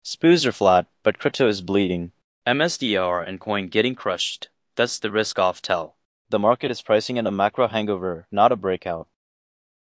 SPOOs are flat, but crypto is bleeding. MSDR and coin getting crushed. That's the risk-off tell. The market is pricing in a macro hangover, not a breakout.